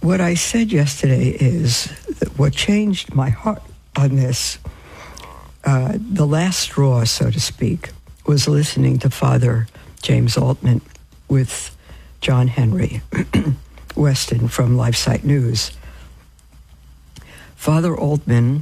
what I said yesterday is that what changed my heart on this, the last straw, so to speak, was listening to Father James Altman with John Henry Weston from LifeSite News. Father Altman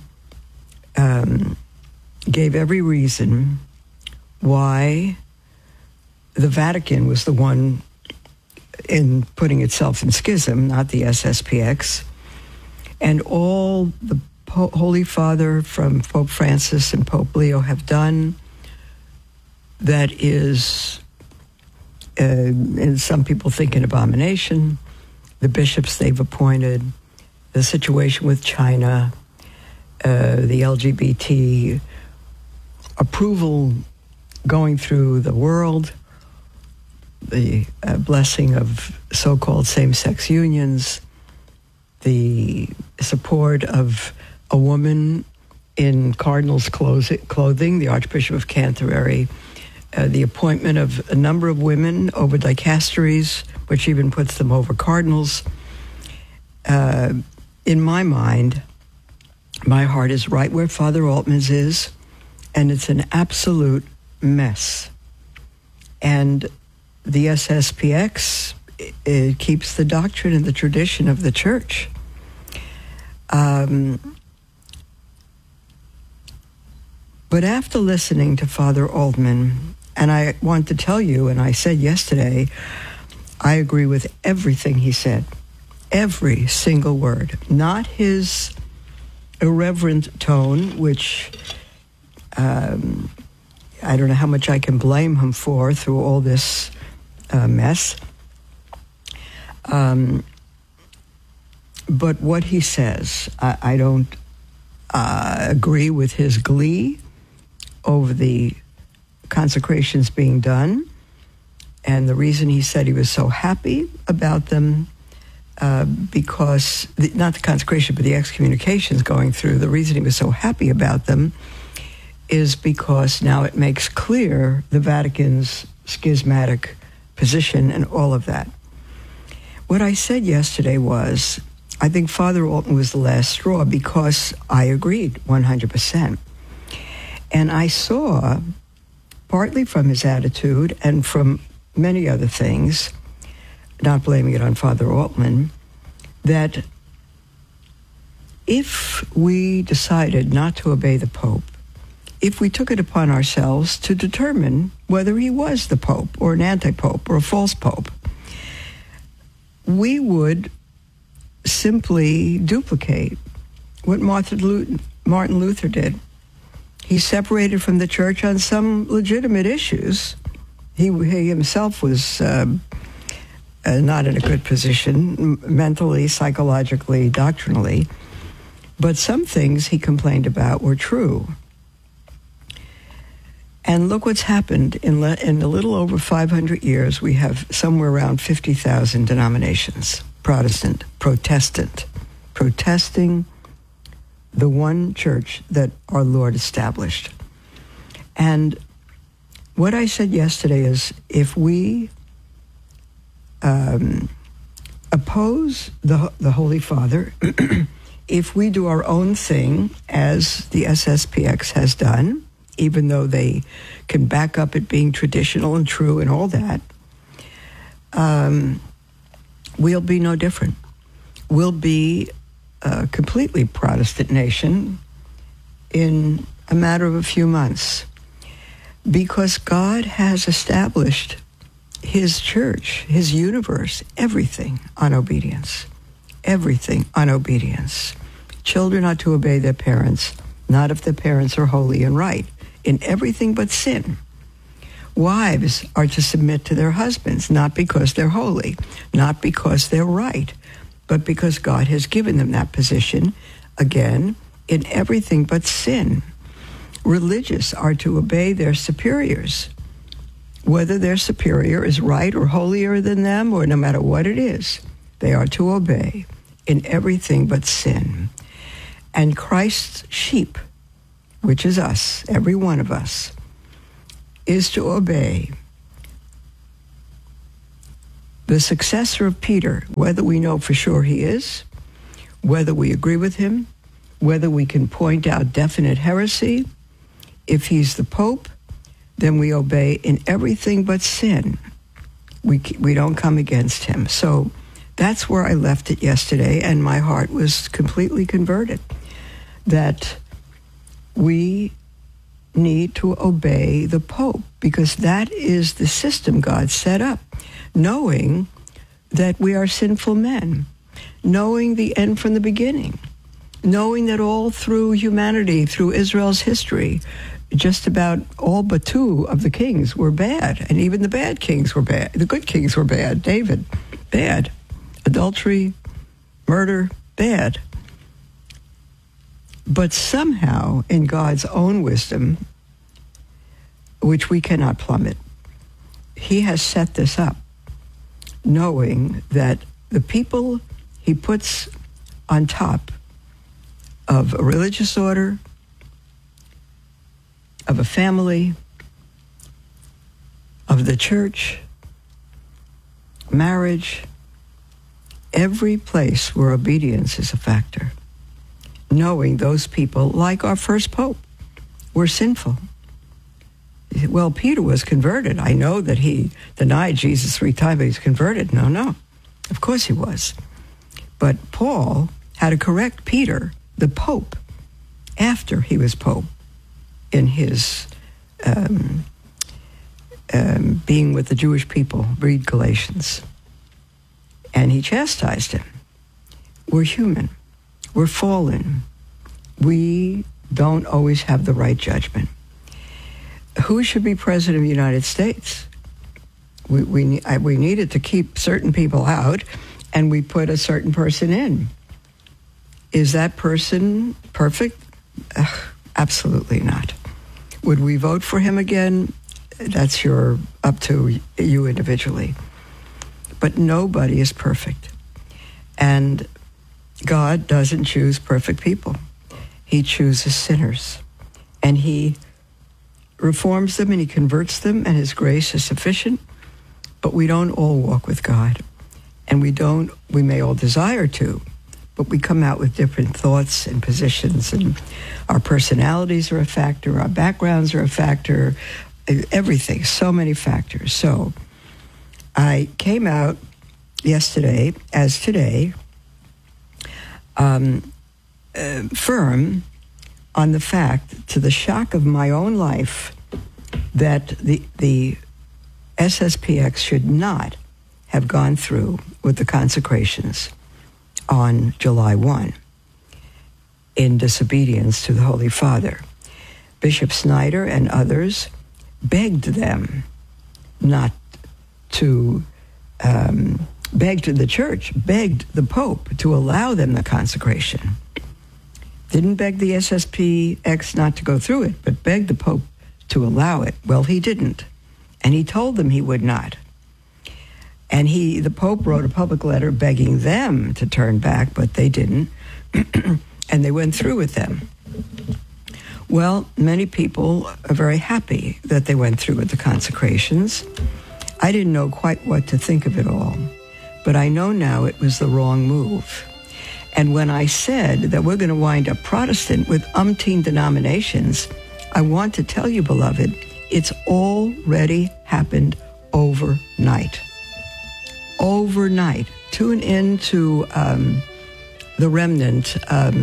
gave every reason why the Vatican was the one in putting itself in schism, not the SSPX, and all the Holy Father from Pope Francis and Pope Leo have done that is, and some people think, an abomination. The bishops they've appointed, the situation with China, the LGBT approval going through the world, the blessing of so-called same-sex unions, the support of a woman in cardinal's clothing, the Archbishop of Canterbury, the appointment of a number of women over dicasteries, which even puts them over cardinals. In my mind, my heart is right where Father Altman's is, and it's an absolute mess. And the SSPX, it keeps the doctrine and the tradition of the church. But after listening to Father Altman, and I want to tell you, and I said yesterday, I agree with everything he said. Every single word. Not his irreverent tone, which I don't know how much I can blame him for through all this mess. But what he says, I don't agree with his glee over the consecrations being done. And the reason he said he was so happy about them, because, not the consecration, but the excommunications going through, the reason he was so happy about them is because now it makes clear the Vatican's schismatic position and all of that. What I said yesterday was, I think Father Altman was the last straw because I agreed 100%. And I saw, partly from his attitude and from many other things, not blaming it on Father Altman, that if we decided not to obey the Pope, if we took it upon ourselves to determine whether he was the Pope or an anti-Pope or a false Pope, we would simply duplicate what Martin Luther did. He separated from the church on some legitimate issues. He himself was not in a good position, mentally, psychologically, doctrinally. But some things he complained about were true. And look what's happened. In a little over 500 years, we have somewhere around 50,000 denominations, Protestant, protesting the one church that our Lord established. And what I said yesterday is, if we oppose the Holy Father, if we do our own thing, as the SSPX has done, even though they can back up it being traditional and true and all that, we'll be no different. We'll be a completely Protestant nation in a matter of a few months, because God has established his church, his universe, everything on obedience. Everything on obedience. Children are to obey their parents, not if their parents are holy and right, in everything but sin. Wives are to submit to their husbands, not because they're holy, not because they're right, but because God has given them that position, again, in everything but sin. Religious are to obey their superiors, whether their superior is right or holier than them, or no matter what it is, they are to obey in everything but sin. And Christ's sheep, which is us, every one of us, is to obey the successor of Peter, whether we know for sure he is, whether we agree with him, whether we can point out definite heresy. If he's the Pope, then we obey in everything but sin. We don't come against him. So that's where I left it yesterday, and my heart was completely converted, that we need to obey the Pope, because that is the system God set up, knowing that we are sinful men, knowing the end from the beginning, knowing that all through humanity, through Israel's history, just about all but two of the kings were bad, and even the bad kings were bad. The good kings were bad. David, bad. Adultery, murder, bad. But somehow, in God's own wisdom, which we cannot plummet, he has set this up, knowing that the people he puts on top of a religious order, of a family, of the church, marriage, every place where obedience is a factor, knowing those people, like our first pope, were sinful. Well, Peter was converted. I know that he denied Jesus 3 times, but he's converted. No. Of course he was. But Paul had to correct Peter, the Pope, after he was Pope, in his being with the Jewish people. Read Galatians. And he chastised him. We're human. We're fallen. We don't always have the right judgment. Who should be president of the United States? We needed to keep certain people out, and we put a certain person in. Is that person perfect? Absolutely not. Would we vote for him again? That's up to you individually. But nobody is perfect. And God doesn't choose perfect people. He chooses sinners. And he reforms them and he converts them, and his grace is sufficient. But we don't all walk with God. And we may all desire to, but we come out with different thoughts and positions, and our personalities are a factor, our backgrounds are a factor, everything, so many factors. So I came out yesterday, as today, firm on the fact, to the shock of my own life, that the SSPX should not have gone through with the consecrations on July 1 in disobedience to the Holy Father. Bishop Snyder and others begged them not to, begged the church, begged the Pope to allow them the consecration. Didn't beg the SSPX not to go through it, but begged the Pope to allow it. Well, he didn't. And he told them he would not. And the Pope wrote a public letter begging them to turn back, but they didn't. And they went through with them. Well, many people are very happy that they went through with the consecrations. I didn't know quite what to think of it all, but I know now it was the wrong move. And when I said that we're going to wind up Protestant with umpteen denominations, I want to tell you, beloved, it's already happened overnight. Overnight. Tune in to The Remnant,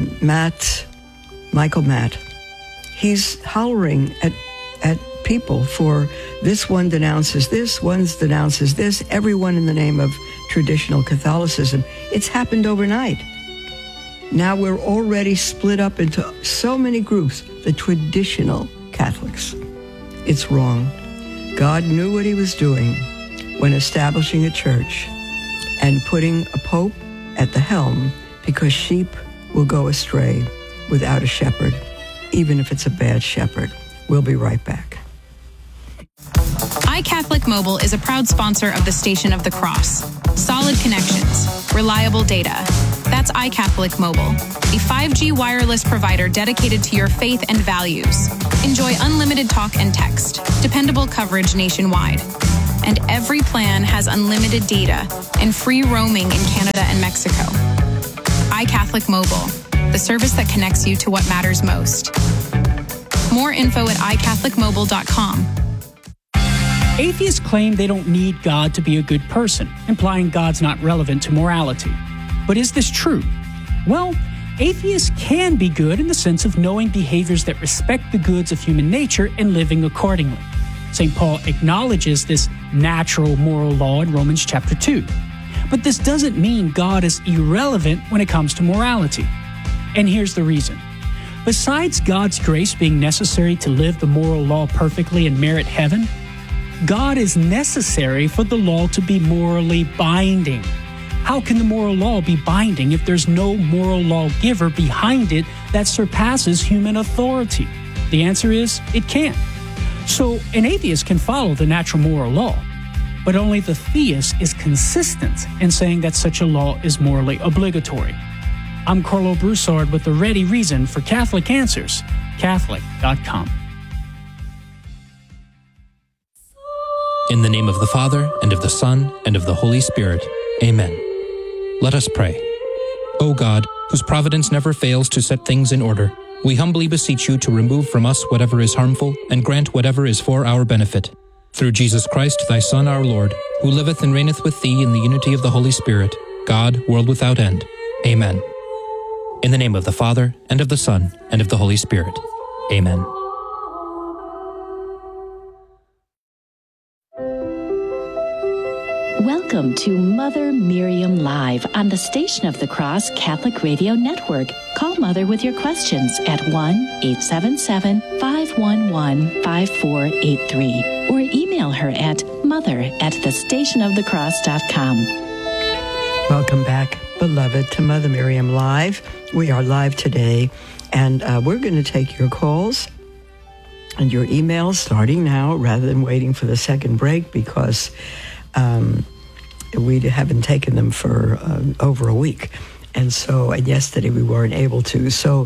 Michael Matt. He's hollering at people for this one denounces this, one denounces this, everyone in the name of traditional Catholicism. It's happened overnight. Now we're already split up into so many groups, the traditional Catholics. It's wrong. God knew what he was doing when establishing a church and putting a pope at the helm, because sheep will go astray without a shepherd, even if it's a bad shepherd. We'll be right back. iCatholic Mobile is a proud sponsor of the Station of the Cross. Solid connections, reliable data. That's iCatholic Mobile, a 5G wireless provider dedicated to your faith and values. Enjoy unlimited talk and text, dependable coverage nationwide. and every plan has unlimited data and free roaming in Canada and Mexico. iCatholic Mobile, the service that connects you to what matters most. More info at iCatholicMobile.com. Atheists claim they don't need God to be a good person, implying God's not relevant to morality. But is this true? Well, atheists can be good in the sense of knowing behaviors that respect the goods of human nature and living accordingly. St. Paul acknowledges this natural moral law in Romans chapter 2. But this doesn't mean God is irrelevant when it comes to morality. And here's the reason. Besides God's grace being necessary to live the moral law perfectly and merit heaven, God is necessary for the law to be morally binding. How can the moral law be binding if there's no moral lawgiver behind it that surpasses human authority? The answer is, it can't. So an atheist can follow the natural moral law, but only the theist is consistent in saying that such a law is morally obligatory. I'm Carlo Broussard with the ready reason for Catholic Answers, Catholic.com. In the name of the Father, and of the Son, and of the Holy Spirit. Amen. Let us pray. O God, whose providence never fails to set things in order, we humbly beseech you to remove from us whatever is harmful, and grant whatever is for our benefit. Through Jesus Christ, thy Son, our Lord, who liveth and reigneth with thee in the unity of the Holy Spirit, God, world without end. Amen. In the name of the Father, and of the Son, and of the Holy Spirit. Amen. Welcome to Mother Miriam Live on the Station of the Cross Catholic Radio Network. Call Mother with your questions at 1-877-511-5483 or email her at mother@thestationofthecross.com. Welcome back, beloved, to Mother Miriam Live. We are live today, and we're going to take your calls and your emails starting now rather than waiting for the second break because we haven't taken them for over a week. And yesterday we weren't able to. So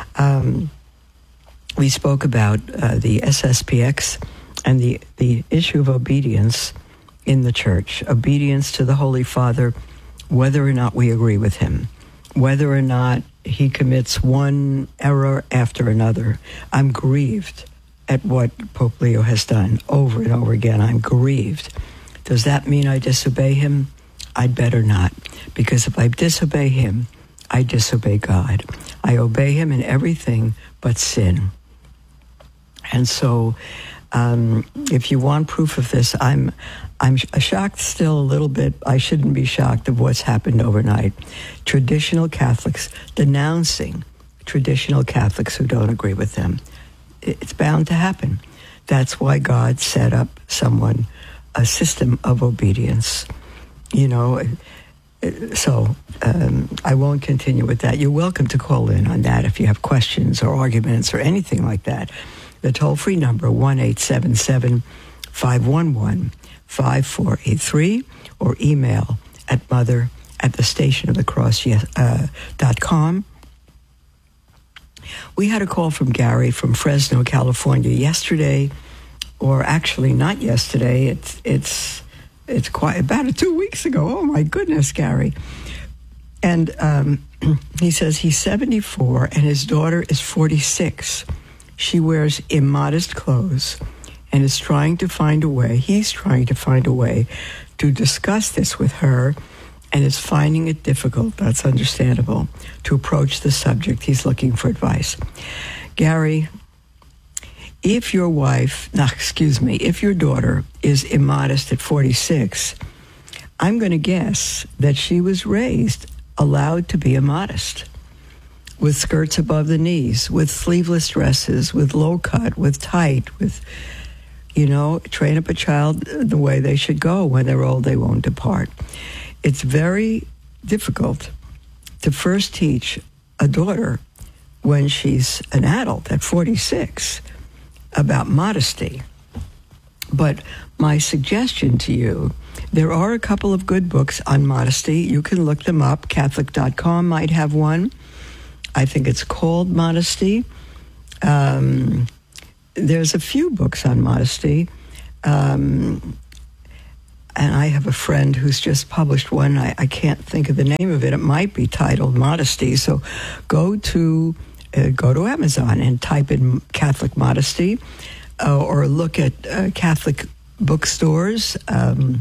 we spoke about the SSPX and the issue of obedience in the church, obedience to the Holy Father, whether or not we agree with him, whether or not he commits one error after another. I'm grieved at what Pope Leo has done over and over again. I'm grieved. Does that mean I disobey him? I'd better not, because if I disobey him, I disobey God. I obey him in everything but sin. And so, if you want proof of this, I'm shocked still a little bit. I shouldn't be shocked of what's happened overnight. Traditional Catholics denouncing traditional Catholics who don't agree with them. It's bound to happen. That's why God set up a system of obedience, So I won't continue with that. You're welcome to call in on that if you have questions or arguments or anything like that. The toll-free number, 1-877-511-5483, or email at mother@thestationofthecross.com. We had a call from Gary from Fresno, California yesterday, or actually not yesterday. It's quite about 2 weeks ago. Oh my goodness, Gary. And he says he's 74 and his daughter is 46. She wears immodest clothes and he's trying to find a way to discuss this with her, and is finding it difficult, that's understandable, to approach the subject. He's looking for advice. Gary, if your daughter is immodest at 46, I'm going to guess that she was allowed to be immodest, with skirts above the knees, with sleeveless dresses, with low cut, with tight, with, train up a child the way they should go. When they're old, they won't depart. It's very difficult to first teach a daughter when she's an adult at 46 about modesty. But my suggestion to you, there are a couple of good books on modesty. You can look them up. Catholic.com might have one. I think it's called Modesty. There's a few books on modesty. and I have a friend who's just published one. I can't think of the name of it. It might be titled Modesty. So go to Amazon and type in Catholic Modesty, or look at Catholic bookstores on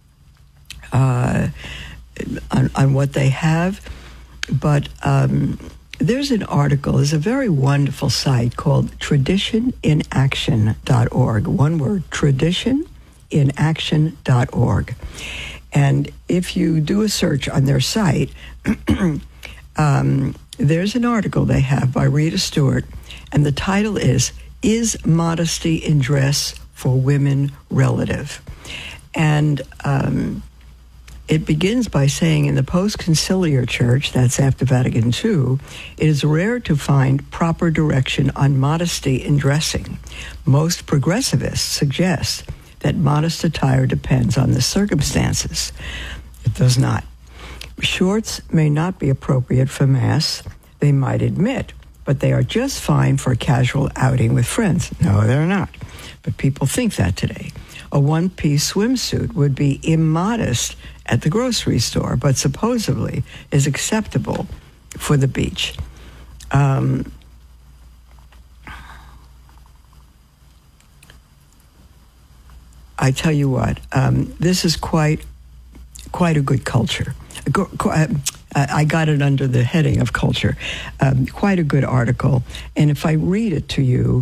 what they have. But there's an article, there's a very wonderful site called traditioninaction.org. One word, traditioninaction.org. And if you do a search on their site, there's an article they have by Rita Stewart, and the title is Modesty in Dress for Women Relative? And it begins by saying, in the post-conciliar church, that's after Vatican II, it is rare to find proper direction on modesty in dressing. Most progressivists suggest that modest attire depends on the circumstances. It does not. Shorts may not be appropriate for Mass, they might admit, but they are just fine for a casual outing with friends. No, they're not. But people think that today. A one-piece swimsuit would be immodest at the grocery store, but supposedly is acceptable for the beach. I tell you what, this is quite a good culture. I got it under the heading of culture. Quite a good article. And if I read it to you,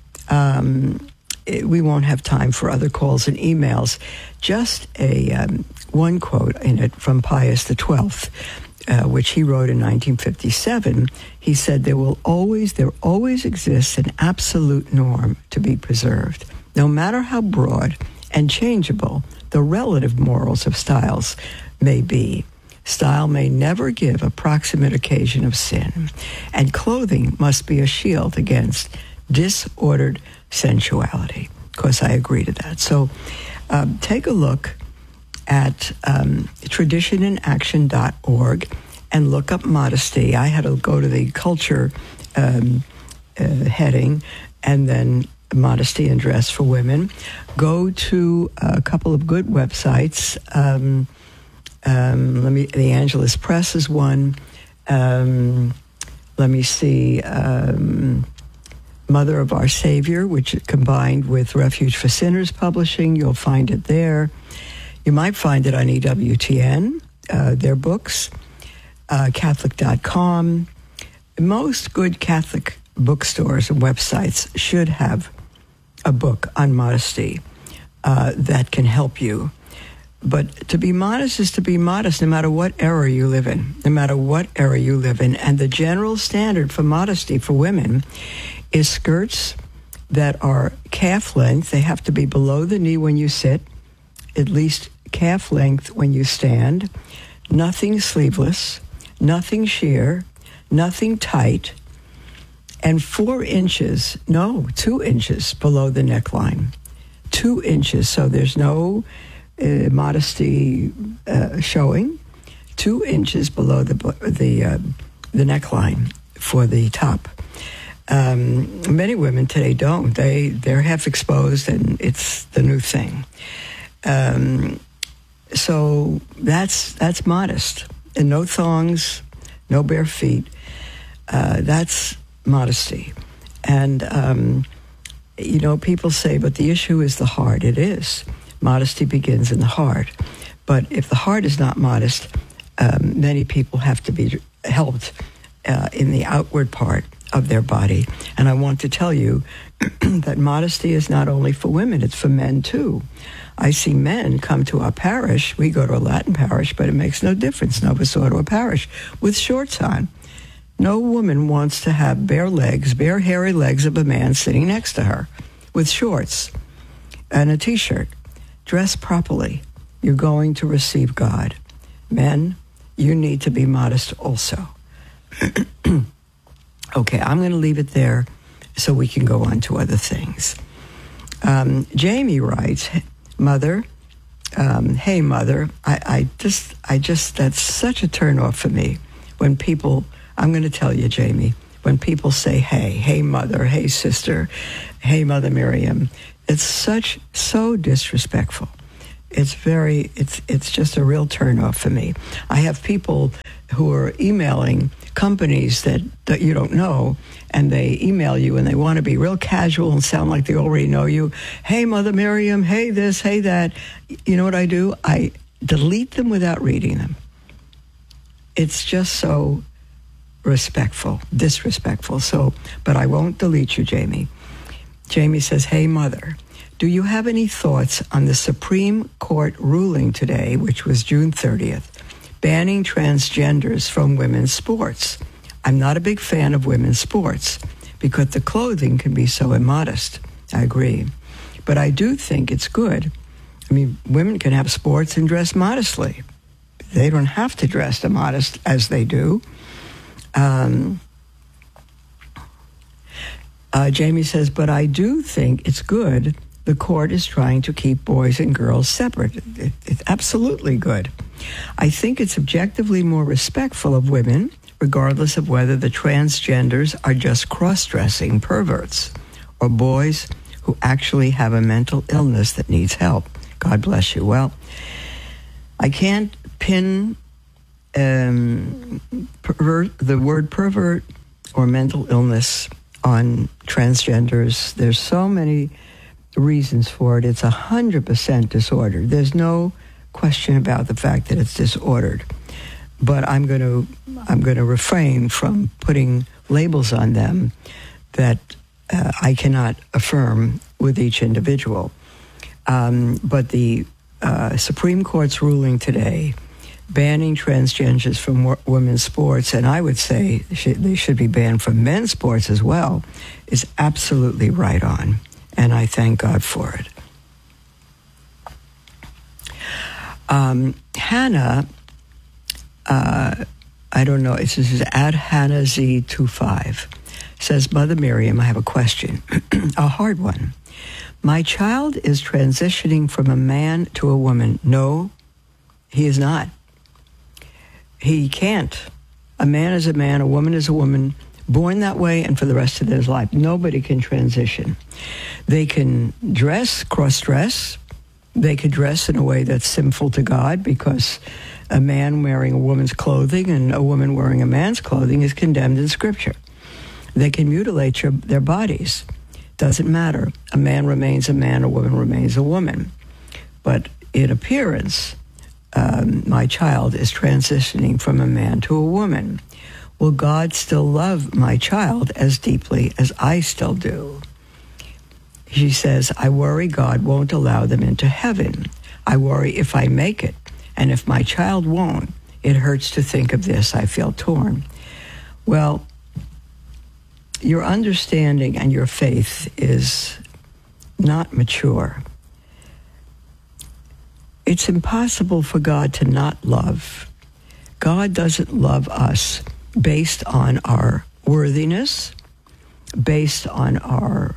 we won't have time for other calls and emails. Just one quote in it from Pius XII, which he wrote in 1957. He said, there always exists an absolute norm to be preserved, no matter how broad and changeable the relative morals of styles may be. Style may never give a proximate occasion of sin, and clothing must be a shield against disordered sensuality. Of course, I agree to that. So take a look at traditioninaction.org and look up modesty. I had to go to the culture heading, and then modesty and dress for women. Go to a couple of good websites. The Angelus Press is one. Let me see. Mother of Our Savior, which is combined with Refuge for Sinners Publishing. You'll find it there. You might find it on EWTN, their books, Catholic.com. Most good Catholic bookstores and websites should have a book on modesty that can help you. But to be modest is to be modest no matter what era you live in, no matter what era you live in. And the general standard for modesty for women is skirts that are calf length. They have to be below the knee when you sit, at least calf length when you stand, nothing sleeveless, nothing sheer, nothing tight, and 2 inches below the neckline. 2 inches, so there's no modesty showing. 2 inches below the neckline for the top. Many women today don't. They're half exposed, and it's the new thing. So that's modest. And no thongs, no bare feet. That's modesty. And, people say, but the issue is the heart. It is. Modesty begins in the heart. But if the heart is not modest, many people have to be helped in the outward part of their body. And I want to tell you that modesty is not only for women, it's for men too. I see men come to our parish. We go to a Latin parish, but it makes no difference. Novus Ordo parish with shorts on. No woman wants to have bare hairy legs of a man sitting next to her with shorts and a T-shirt. Dress properly. You're going to receive God. Men, you need to be modest also. Okay, I'm going to leave it there so we can go on to other things. Jamie writes, Mother, hey, Mother, I just, that's such a turnoff for me when people, I'm going to tell you, Jamie, when people say, hey, Mother, hey, Sister, hey, Mother Miriam, it's so disrespectful. It's just a real turnoff for me. I have people who are emailing companies that you don't know, and they email you and they want to be real casual and sound like they already know you. Hey, Mother Miriam, hey this, hey that. You know what I do? I delete them without reading them. It's just so disrespectful. So, but I won't delete you, Jamie. Jamie says, hey, Mother, do you have any thoughts on the Supreme Court ruling today, which was June 30th, banning transgenders from women's sports? I'm not a big fan of women's sports because the clothing can be so immodest. I agree. But I do think it's good. I mean, women can have sports and dress modestly. They don't have to dress immodest as they do. Jamie says, but I do think it's good the court is trying to keep boys and girls separate. It's absolutely good. I think it's objectively more respectful of women, regardless of whether the transgenders are just cross-dressing perverts or boys who actually have a mental illness that needs help. God bless you. Well, I can't pin the word pervert or mental illness on transgenders. There's so many reasons for it. It's 100% disordered. There's no question about the fact that it's disordered. But I'm going to refrain from putting labels on them that I cannot affirm with each individual. But the Supreme Court's ruling today banning transgenders from women's sports, and I would say they should be banned from men's sports as well, is absolutely right on. And I thank God for it. Hannah, I don't know, this is at Hannah Z25, says, Mother Miriam, I have a question, a hard one. My child is transitioning from a man to a woman. No, he is not. He can't. A man is a man, a woman is a woman, born that way and for the rest of their life. Nobody can transition. They can dress, cross-dress. They could dress in a way that's sinful to God because a man wearing a woman's clothing and a woman wearing a man's clothing is condemned in Scripture. They can mutilate their bodies. Doesn't matter. A man remains a man, a woman remains a woman. But in appearance, my child is transitioning from a man to a woman. Will God still love my child as deeply as I still do? She says, I worry God won't allow them into heaven. I worry if I make it, and if my child won't. It hurts to think of this. I feel torn. Well, your understanding and your faith is not mature. It's impossible for God to not love. God doesn't love us based on our worthiness, based on our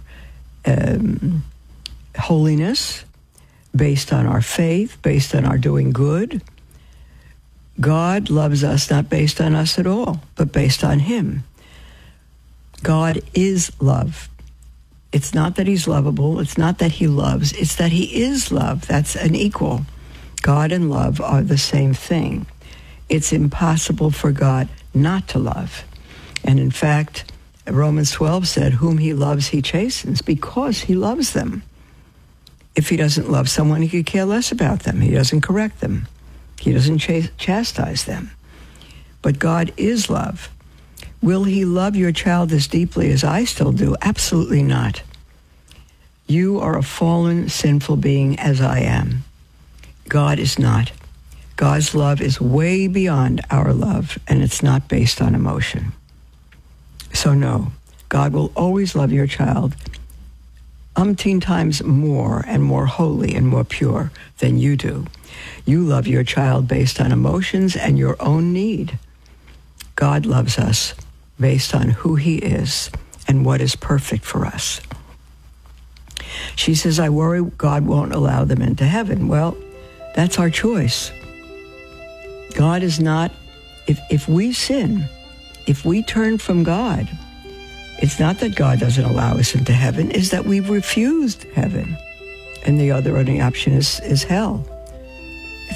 holiness, based on our faith, based on our doing good. God loves us not based on us at all, but based on Him. God is love. It's not that He's lovable. It's not that He loves. It's that He is love. That's an equal. God and love are the same thing. It's impossible for God not to love. And in fact, Romans 12 said, whom He loves, He chastens, because He loves them. If He doesn't love someone, He could care less about them. He doesn't correct them. He doesn't chastise them. But God is love. Will He love your child as deeply as I still do? Absolutely not. You are a fallen, sinful being as I am. God is not. God's love is way beyond our love, and it's not based on emotion. So no, God will always love your child umpteen times more and more holy and more pure than you do. You love your child based on emotions and your own need. God loves us based on who He is and what is perfect for us. She says, I worry God won't allow them into heaven. Well, that's our choice. God is not, if we sin, if we turn from God, it's not that God doesn't allow us into heaven, it's that we've refused heaven. And the other only option is hell.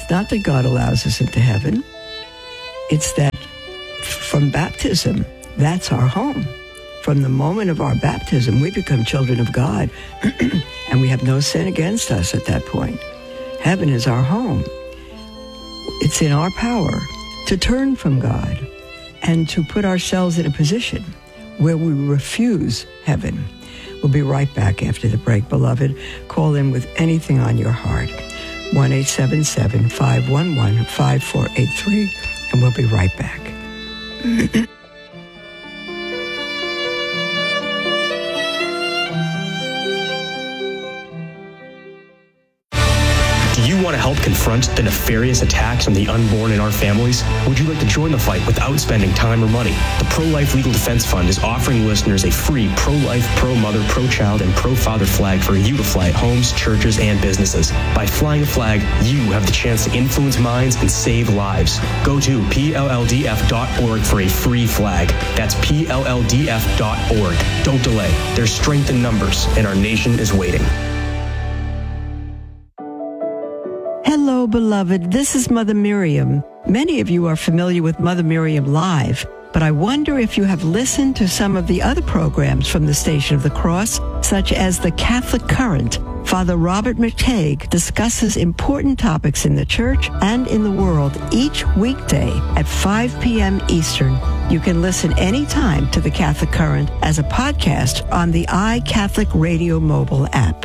It's not that God allows us into heaven. It's that from baptism, that's our home. From the moment of our baptism, we become children of God, and we have no sin against us at that point. Heaven is our home. It's in our power to turn from God and to put ourselves in a position where we refuse heaven. We'll be right back after the break, beloved. Call in with anything on your heart. 1-877-511-5483, and we'll be right back. Do you want to help confront the nefarious attacks on the unborn in our families? Would you like to join the fight without spending time or money? The Pro-Life Legal Defense Fund is offering listeners a free pro-life, pro-mother, pro-child, and pro-father flag for you to fly at homes, churches, and businesses. By flying a flag, you have the chance to influence minds and save lives. Go to PLLDF.org for a free flag. That's PLLDF.org. Don't delay. There's strength in numbers, and our nation is waiting. Hello, beloved. This is Mother Miriam. Many of you are familiar with Mother Miriam Live, but I wonder if you have listened to some of the other programs from the Station of the Cross, such as The Catholic Current. Father Robert McTague discusses important topics in the church and in the world each weekday at 5 p.m. Eastern. You can listen anytime to The Catholic Current as a podcast on the iCatholic Radio mobile app.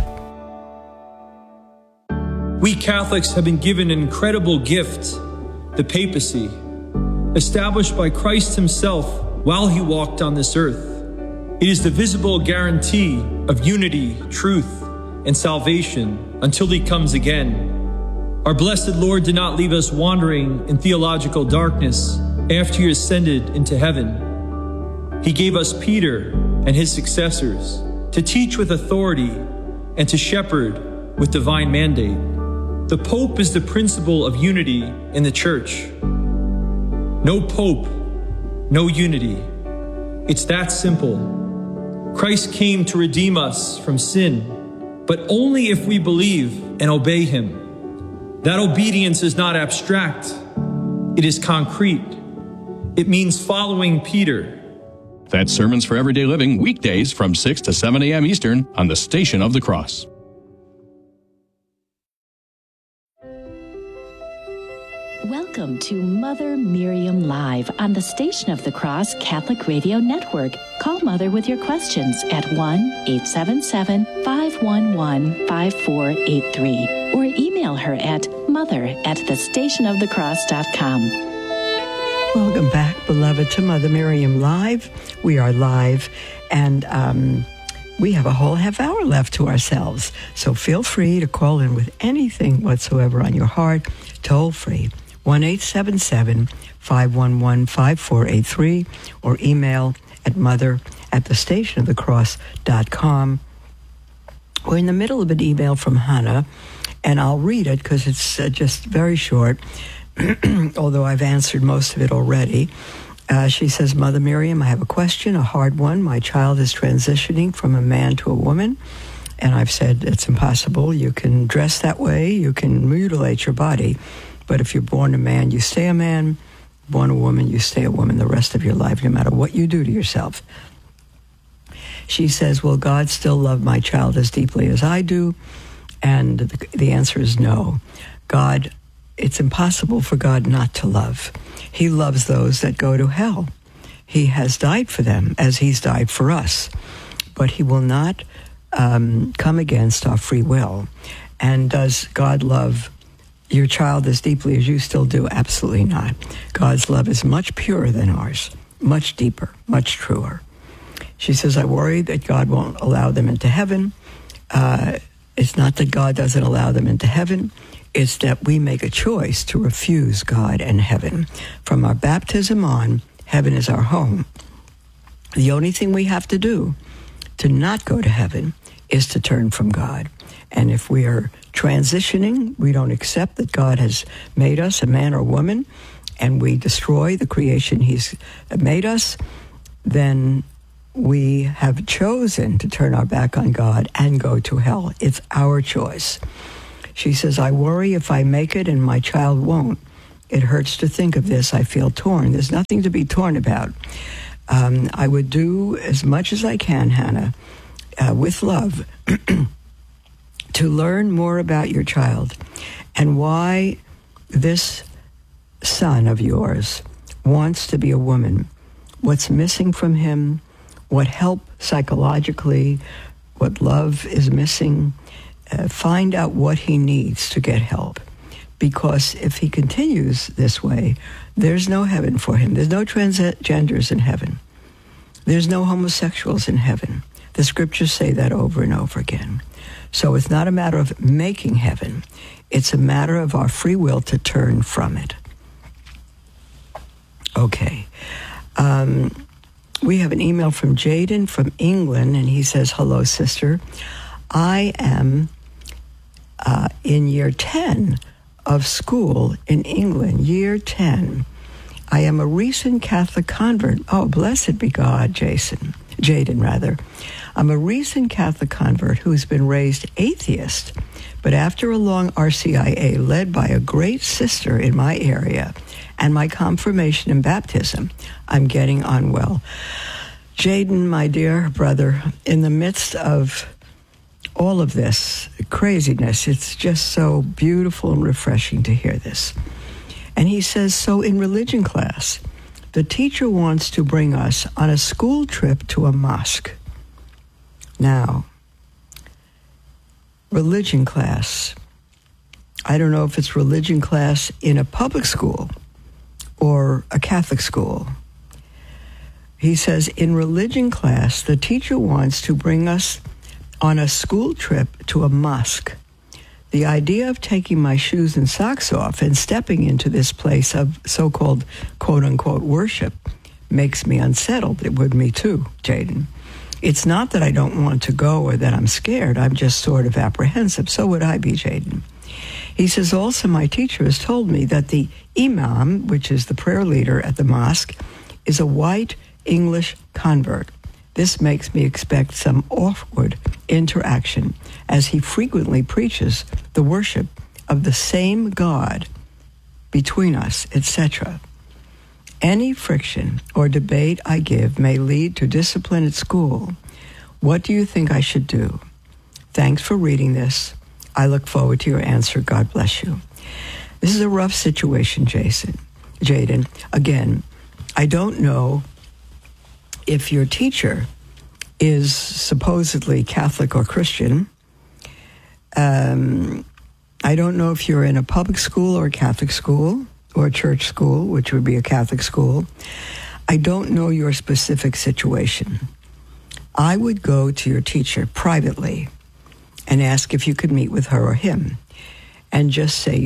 We Catholics have been given an incredible gift, the papacy, established by Christ himself while he walked on this earth. It is the visible guarantee of unity, truth, and salvation until he comes again. Our blessed Lord did not leave us wandering in theological darkness after he ascended into heaven. He gave us Peter and his successors to teach with authority and to shepherd with divine mandate. The Pope is the principle of unity in the Church. No Pope, no unity. It's that simple. Christ came to redeem us from sin, but only if we believe and obey him. That obedience is not abstract. It is concrete. It means following Peter. That's Sermons for Everyday Living, weekdays from 6 to 7 a.m. Eastern on the Station of the Cross. Welcome to Mother Miriam Live on the Station of the Cross Catholic Radio Network. Call Mother with your questions at 1-877-511-5483 or email her at mother@thestationofthecross.com. Welcome back, beloved, to Mother Miriam Live. We are live, and we have a whole half hour left to ourselves. So feel free to call in with anything whatsoever on your heart, toll free. 1-877-511-5483 or email at mother@thestationofthecross.com. We're in the middle of an email from Hannah, and I'll read it because it's just very short, although I've answered most of it already. She says, Mother Miriam, I have a question, a hard one. My child is transitioning from a man to a woman, and I've said it's impossible. You can dress that way, you can mutilate your body, but if you're born a man, you stay a man. Born a woman, you stay a woman the rest of your life, no matter what you do to yourself. She says, will God still love my child as deeply as I do? And the answer is no. God, it's impossible for God not to love. He loves those that go to hell. He has died for them as he's died for us. But he will not come against our free will. And does God love your child as deeply as you still do? Absolutely not. God's love is much purer than ours, much deeper, much truer. She says, I worry that God won't allow them into heaven. It's not that God doesn't allow them into heaven. It's that we make a choice to refuse God and heaven. From our baptism on, heaven is our home. The only thing we have to do to not go to heaven is to turn from God. And if we are transitioning, we don't accept that God has made us a man or woman, and we destroy the creation he's made us, then we have chosen to turn our back on God and go to hell. It's our choice. She says, I worry if I make it and my child won't. It hurts to think of this. I feel torn. There's nothing to be torn about. I would do as much as I can, Hannah, with love, to learn more about your child and why this son of yours wants to be a woman, what's missing from him, what help psychologically, what love is missing. Find out what he needs to get help. Because if he continues this way, there's no heaven for him. There's no transgenders in heaven. There's no homosexuals in heaven. The scriptures say that over and over again. So it's not a matter of making heaven. It's a matter of our free will to turn from it. Okay. We have an email from Jaden from England, and he says, hello, sister. I am in year 10 of school in England, year 10. I am a recent Catholic convert. Oh, blessed be God, Jaden. I'm a recent Catholic convert who's been raised atheist, but after a long RCIA led by a great sister in my area and my confirmation and baptism, I'm getting on well. Jaden, my dear brother, in the midst of all of this craziness, it's just so beautiful and refreshing to hear this. And he says, so in religion class, the teacher wants to bring us on a school trip to a mosque. Now, religion class, I don't know if it's religion class in a public school or a Catholic school. He says, in religion class, the teacher wants to bring us on a school trip to a mosque. The idea of taking my shoes and socks off and stepping into this place of so-called quote-unquote worship makes me unsettled. It would me too, Jaden. It's not that I don't want to go or that I'm scared. I'm just sort of apprehensive. So would I be, Jaden. He says, also, my teacher has told me that the imam, which is the prayer leader at the mosque, is a white English convert. This makes me expect some awkward interaction as he frequently preaches the worship of the same God between us, etc. Any friction or debate I give may lead to discipline at school. What do you think I should do? Thanks for reading this. I look forward to your answer. God bless you. This is a rough situation, Jaden. Again, I don't know if your teacher is supposedly Catholic or Christian. I don't know if you're in a public school or a Catholic school or a church school, which would be a Catholic school. I don't know your specific situation. I would go to your teacher privately and ask if you could meet with her or him and just say,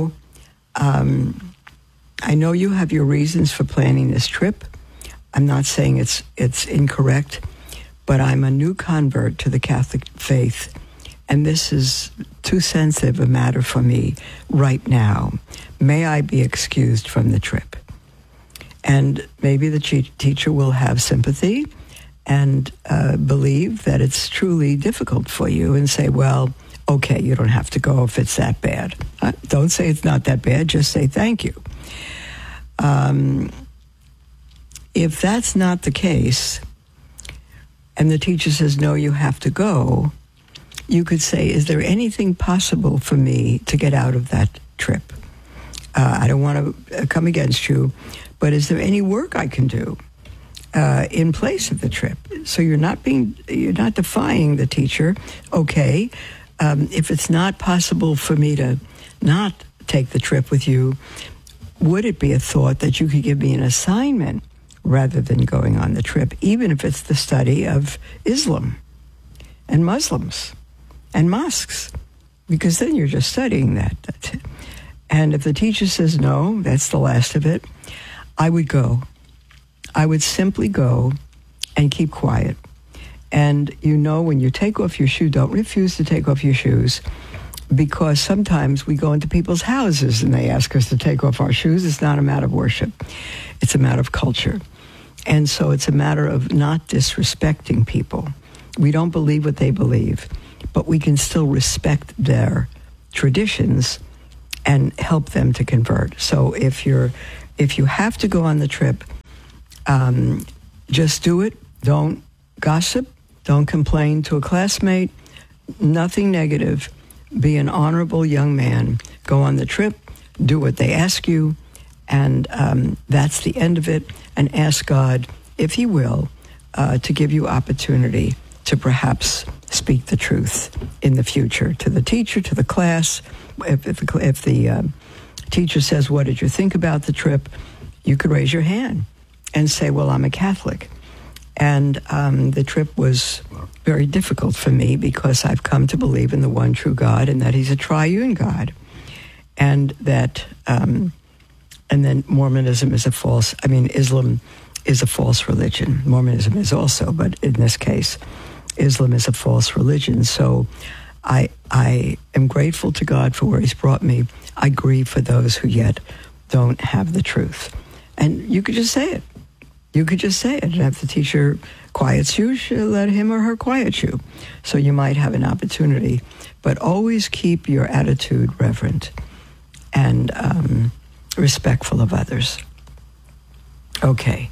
I know you have your reasons for planning this trip. I'm not saying it's incorrect, but I'm a new convert to the Catholic faith, and this is too sensitive a matter for me right now. May I be excused from the trip? And maybe the teacher will have sympathy and believe that it's truly difficult for you and say, well, okay, you don't have to go if it's that bad. Don't say it's not that bad, just say thank you. If that's not the case, and the teacher says, no, you have to go, you could say, is there anything possible for me to get out of that trip? I don't want to come against you, but is there any work I can do in place of the trip? So you're not defying the teacher. Okay, if it's not possible for me to not take the trip with you, would it be a thought that you could give me an assignment rather than going on the trip, even if it's the study of Islam and Muslims and mosques? Because then you're just studying that. And if the teacher says no, that's the last of it, I would go. I would simply go and keep quiet. And when you take off your shoe, don't refuse to take off your shoes, because sometimes we go into people's houses and they ask us to take off our shoes. It's not a matter of worship. It's a matter of culture. And so it's a matter of not disrespecting people. We don't believe what they believe, but we can still respect their traditions and help them to convert. So if you have to go on the trip, just do it. Don't gossip. Don't complain to a classmate. Nothing negative. Be an honorable young man. Go on the trip. Do what they ask you. And that's the end of it. And ask God, if He will, to give you opportunity to perhaps speak the truth in the future to the teacher, to the class. If the teacher says, what did you think about the trip? You could raise your hand and say, well, I'm a Catholic. And the trip was very difficult for me because I've come to believe in the one true God and that He's a triune God. And that, and then Mormonism is Islam is a false religion. Mormonism is also, but in this case, Islam is a false religion. So I am grateful to God for where He's brought me. I grieve for those who yet don't have the truth. And you could just say it. You could just say it. And if the teacher quiets you, she'll let him or her quiet you. So you might have an opportunity. But always keep your attitude reverent and respectful of others. Okay.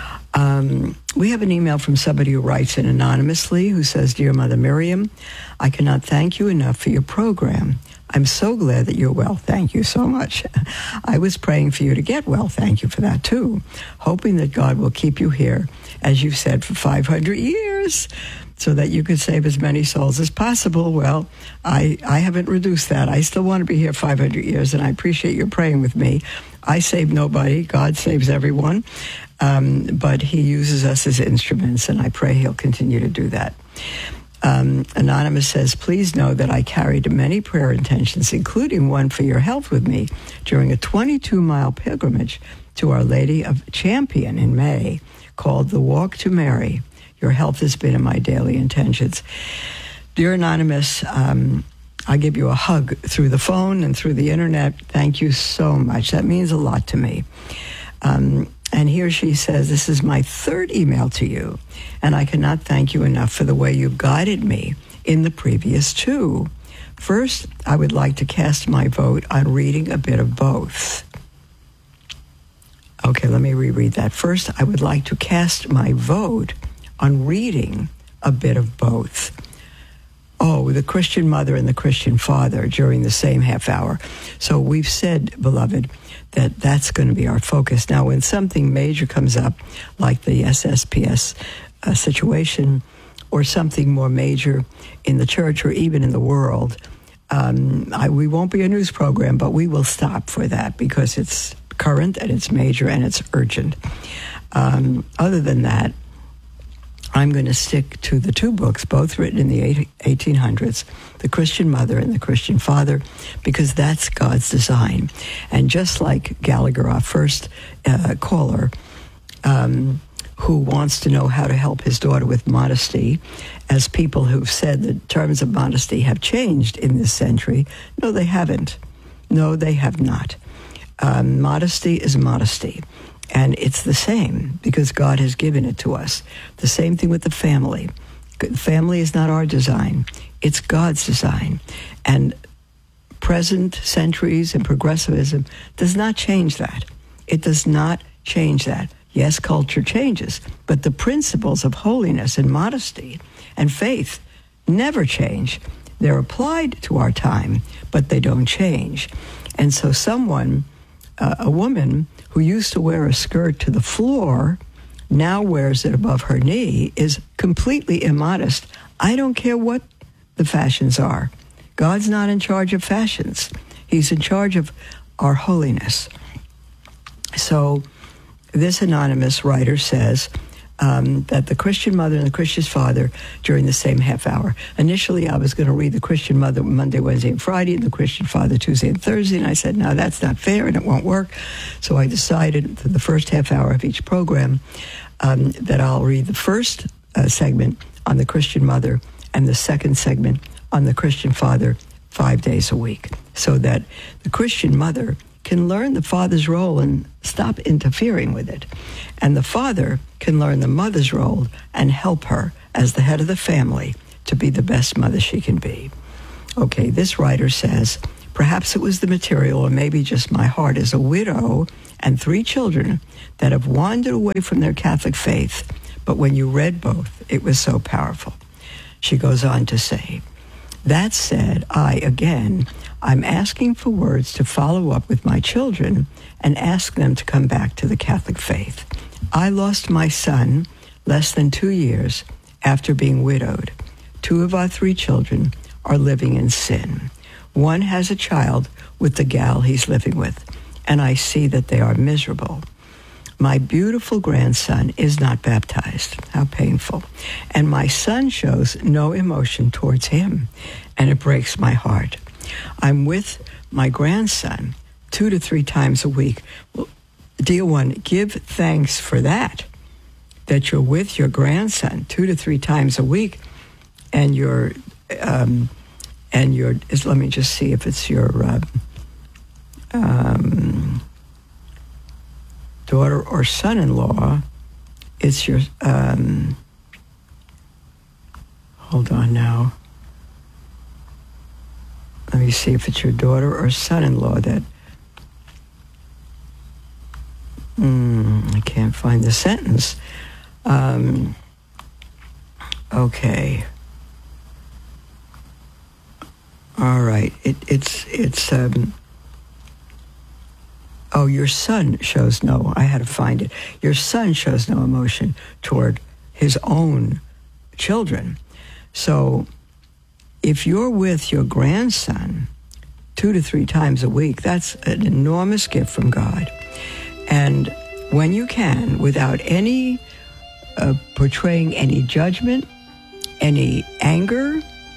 We have an email from somebody who writes in anonymously who says, Dear Mother Miriam, I cannot thank you enough for your program. I'm so glad that you're well. Thank you so much. I was praying for you to get well. Thank you for that, too. Hoping that God will keep you here, as you've said, for 500 years, so that you could save as many souls as possible. Well, I haven't reduced that. I still want to be here 500 years, and I appreciate your praying with me. I save nobody. God saves everyone. But He uses us as instruments, and I pray He'll continue to do that. Anonymous says, please know that I carried many prayer intentions, including one for your health with me during a 22-mile pilgrimage to Our Lady of Champion in May called The Walk to Mary. Your health has been in my daily intentions. Dear Anonymous, I give you a hug through the phone and through the internet. Thank you so much. That means a lot to me. And here she says, this is my third email to you, and I cannot thank you enough for the way you guided me in the previous two. First, I would like to cast my vote on reading a bit of both. Okay, let me reread that. First, I would like to cast my vote on reading a bit of both. Oh, the Christian Mother and the Christian Father during the same half hour. So we've said, beloved, that that's going to be our focus. Now, when something major comes up, like the SSPS situation, or something more major in the church or even in the world, we won't be a news program, but we will stop for that because it's current and it's major and it's urgent. Other than that, I'm going to stick to the two books, both written in the 1800s, The Christian Mother and The Christian Father, because that's God's design. And just like Gallagher, our first caller, who wants to know how to help his daughter with modesty, as people who've said that terms of modesty have changed in this century, no, they haven't. No, they have not. Modesty is modesty. And it's the same because God has given it to us. The same thing with the family. Family is not our design. It's God's design. And present centuries and progressivism does not change that. It does not change that. Yes, culture changes, but the principles of holiness and modesty and faith never change. They're applied to our time, but they don't change. And so someone, a woman who used to wear a skirt to the floor, now wears it above her knee, is completely immodest. I don't care what the fashions are. God's not in charge of fashions. He's in charge of our holiness. So this anonymous writer says that the Christian Mother and the Christian Father during the same half hour. Initially, I was going to read the Christian Mother Monday, Wednesday, and Friday, and the Christian Father Tuesday and Thursday, and I said, no, that's not fair, and it won't work. So I decided for the first half hour of each program that I'll read the first segment on the Christian Mother and the second segment on the Christian Father 5 days a week, so that the Christian Mother can learn the father's role and stop interfering with it. And the father can learn the mother's role and help her as the head of the family to be the best mother she can be. Okay, this writer says, perhaps it was the material or maybe just my heart as a widow and 3 children that have wandered away from their Catholic faith. But when you read both, it was so powerful. She goes on to say, that said, I'm asking for words to follow up with my children and ask them to come back to the Catholic faith. I lost my son less than 2 years after being widowed. 2 of our 3 children are living in sin. One has a child with the gal he's living with, and I see that they are miserable. My beautiful grandson is not baptized. How painful. And my son shows no emotion towards him, and it breaks my heart. I'm with my grandson 2 to 3 times a week. Well, dear one, give thanks for that you're with your grandson 2 to 3 times a week, and let me just see if it's your daughter or son-in-law. It's your, hold on now. Let me see if it's your daughter or son-in-law that, I can't find the sentence. Okay. All right. Your son shows no, I had to find it. Your son shows no emotion toward his own children. So if you're with your grandson 2 to 3 times a week, that's an enormous gift from God. And when you can, without any portraying any judgment, any anger,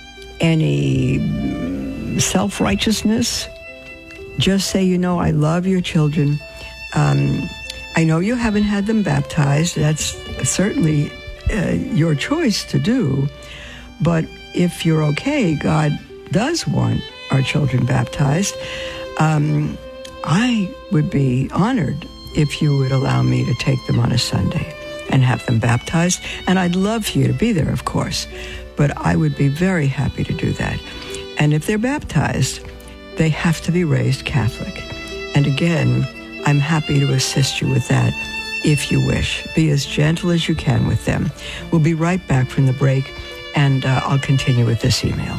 any self-righteousness, just say, I love your children. I know you haven't had them baptized. That's certainly your choice to do. But if you're okay, God does want our children baptized. I would be honored if you would allow me to take them on a Sunday and have them baptized. And I'd love for you to be there, of course. But I would be very happy to do that. And if they're baptized, they have to be raised Catholic. And again, I'm happy to assist you with that if you wish. Be as gentle as you can with them. We'll be right back from the break, and I'll continue with this email.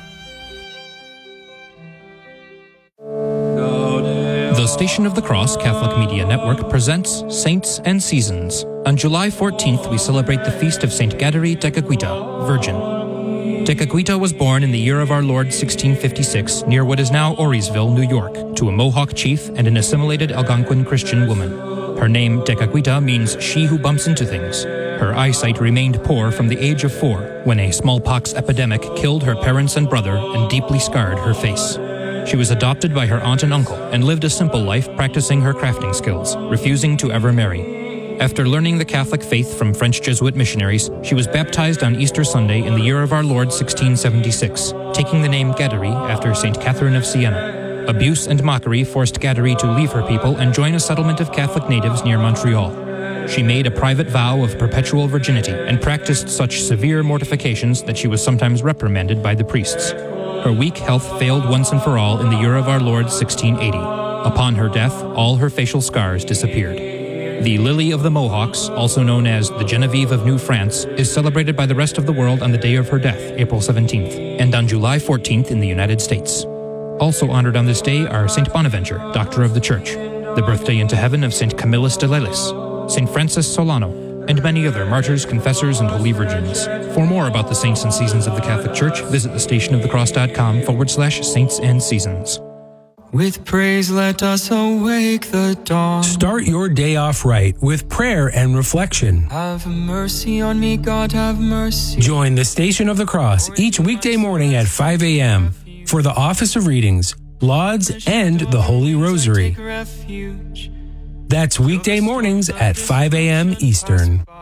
The Station of the Cross Catholic Media Network presents Saints and Seasons. On July 14th, we celebrate the feast of Saint Gadery Tekakwitha, Virgin. Tekakwitha was born in the year of our Lord 1656 near what is now Orisville, New York, to a Mohawk chief and an assimilated Algonquin Christian woman. Her name, Tekakwitha, means she who bumps into things. Her eyesight remained poor from the age of 4, when a smallpox epidemic killed her parents and brother and deeply scarred her face. She was adopted by her aunt and uncle and lived a simple life practicing her crafting skills, refusing to ever marry. After learning the Catholic faith from French Jesuit missionaries, she was baptized on Easter Sunday in the year of our Lord 1676, taking the name Gadery after St. Catherine of Siena. Abuse and mockery forced Gadery to leave her people and join a settlement of Catholic natives near Montreal. She made a private vow of perpetual virginity and practiced such severe mortifications that she was sometimes reprimanded by the priests. Her weak health failed once and for all in the year of our Lord 1680. Upon her death, all her facial scars disappeared. The Lily of the Mohawks, also known as the Genevieve of New France, is celebrated by the rest of the world on the day of her death, April 17th, and on July 14th in the United States. Also honored on this day are St. Bonaventure, Doctor of the Church, the birthday into heaven of St. Camillus de Lelis, St. Francis Solano, and many other martyrs, confessors, and holy virgins. For more about the saints and seasons of the Catholic Church, visit thestationofthecross.com/saints and seasons. With praise, let us awake the dawn. Start your day off right with prayer and reflection. Have mercy on me, God, have mercy. Join the Station of the Cross each weekday morning at 5 a.m. for the Office of Readings, Lauds, and the Holy Rosary. That's weekday mornings at 5 a.m. Eastern.